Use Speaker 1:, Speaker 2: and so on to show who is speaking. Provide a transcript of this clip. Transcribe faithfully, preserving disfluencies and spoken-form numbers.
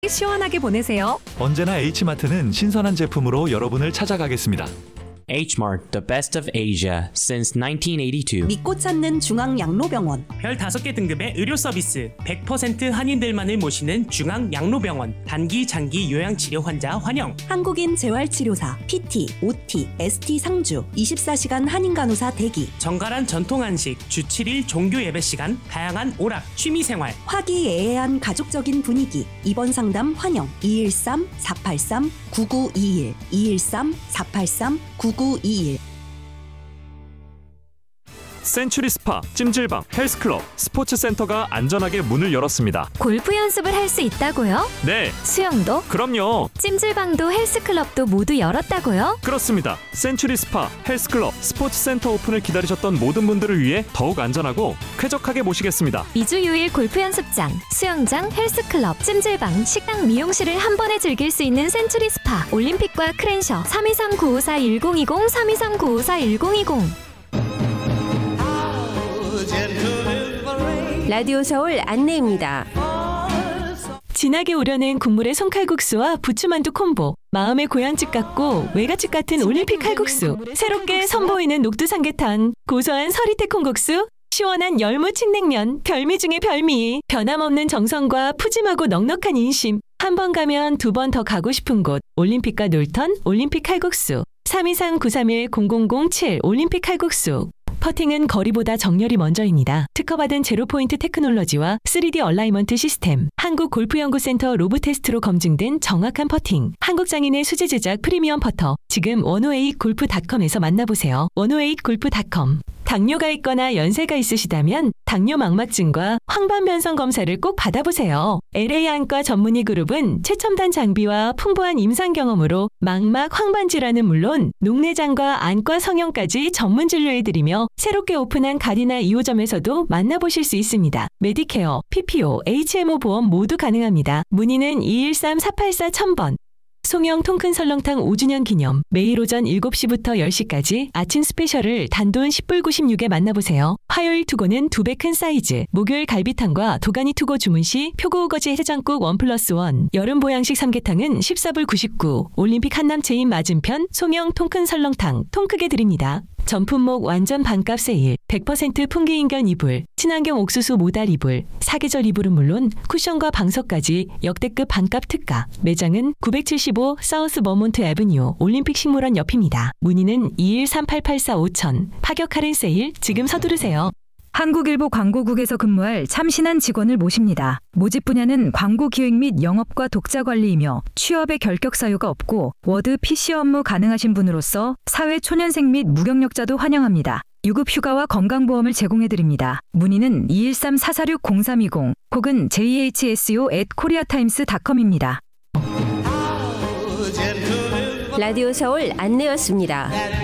Speaker 1: 시원하게 보내세요.
Speaker 2: 언제나 H마트는 신선한 제품으로 여러분을 찾아가겠습니다.
Speaker 3: H-Mart, the best of Asia since nineteen eighty-two.
Speaker 1: 믿고 찾는 중앙양로병원.
Speaker 4: 별 다섯 개 등급의 의료 서비스, 백 퍼센트 한인들만을 모시는 중앙양로병원. 단기, 장기 요양치료 환자 환영.
Speaker 1: 한국인 재활치료사, 피티, 오티, 에스티 상주, 이십사 시간 한인간호사 대기.
Speaker 4: 정갈한 전통한식, 주 칠 일 종교 예배 시간, 다양한 오락, 취미생활.
Speaker 1: 화기애애한 가족적인 분위기. 입원 상담 환영. 이일삼 사팔삼 구구이일 이일삼 사팔삼 구구이일.
Speaker 2: 센츄리 스파, 찜질방, 헬스클럽, 스포츠센터가 안전하게 문을 열었습니다.
Speaker 5: 골프 연습을 할 수 있다고요?
Speaker 2: 네,
Speaker 5: 수영도?
Speaker 2: 그럼요.
Speaker 5: 찜질방도 헬스클럽도 모두 열었다고요?
Speaker 2: 그렇습니다. 센츄리 스파, 헬스클럽, 스포츠센터 오픈을 기다리셨던 모든 분들을 위해 더욱 안전하고 쾌적하게 모시겠습니다.
Speaker 5: 이 주 유 일 골프 연습장, 수영장, 헬스클럽, 찜질방, 식당, 미용실을 한 번에 즐길 수 있는 센츄리 스파. 올림픽과 크랜셔 삼이삼 구오사 일공이공 삼이삼 구오사 일공이공.
Speaker 6: 라디오 서울 안내입니다.
Speaker 7: 진하게 우려낸 국물의 손칼국수와 부추만두 콤보. 마음의 고향집 같고 외갓집 같은 올림픽 칼국수. 새롭게 선보이는 녹두삼계탕. 고소한 서리태 콩국수. 시원한 열무칡냉면. 별미 중의 별미. 변함없는 정성과 푸짐하고 넉넉한 인심. 한 번 가면 두 번 더 가고 싶은 곳. 올림픽과 놀턴 올림픽 칼국수. 삼이삼 구삼일 공공공칠 올림픽 칼국수. 퍼팅은 거리보다 정렬이 먼저입니다. 특허받은 제로포인트 테크놀로지와 쓰리디 얼라이먼트 시스템, 한국골프연구센터 로브테스트로 검증된 정확한 퍼팅, 한국장인의 수제 제작 프리미엄 퍼터. 지금 원오에잇 골프 닷컴에서 만나보세요. 원오에잇 골프 닷컴. 당뇨가 있거나 연세가 있으시다면 당뇨 망막증과 황반변성 검사를 꼭 받아보세요. 엘에이 안과 전문의 그룹은 최첨단 장비와 풍부한 임상 경험으로 망막 황반 질환은 물론 녹내장과 안과 성형까지 전문 진료해드리며 새롭게 오픈한 가디나 이 호점에서도 만나보실 수 있습니다. 메디케어, 피피오, 에이치엠오 보험 모두 가능합니다. 문의는 이일삼 사팔사 천 번. 송영 통큰 설렁탕 오 주년 기념. 매일 오전 일곱 시부터 열 시까지 아침 스페셜을 단돈 십 불 구십육에 만나보세요. 화요일 투고는 두 배 큰 사이즈. 목요일 갈비탕과 도가니 투고 주문 시 표고우거지 해장국 원 플러스 원. 여름 보양식 삼계탕은 십사 불 구십구. 올림픽 한남체인 맞은편 송영 통큰 설렁탕 통크게 드립니다. 전품목 완전 반값 세일. 백 퍼센트 풍기인견 이불, 친환경 옥수수 모달 이불, 사계절 이불은 물론 쿠션과 방석까지 역대급 반값 특가. 매장은 구백칠십오 사우스 머몬트 애브뉴 올림픽 식물원 옆입니다. 문의는 이일삼 팔팔사 오천. 파격 할인 세일 지금 서두르세요.
Speaker 8: 한국일보 광고국에서 근무할 참신한 직원을 모십니다. 모집 분야는 광고 기획 및 영업과 독자 관리이며 취업에 결격 사유가 없고 워드 피씨 업무 가능하신 분으로서 사회 초년생 및 무경력자도 환영합니다. 유급 휴가와 건강보험을 제공해드립니다. 문의는 이일삼 사사육 공삼이공 혹은 제이에이치에스오 앳 코리아타임스 닷컴입니다.
Speaker 6: 라디오 서울 안내였습니다.